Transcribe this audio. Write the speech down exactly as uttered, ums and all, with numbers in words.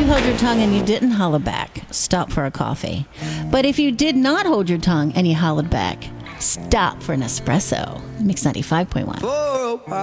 you held your tongue and you didn't holler back, stop for a coffee. But if you did not hold your tongue and you hollered back, stop for an espresso. Mix ninety-five point one.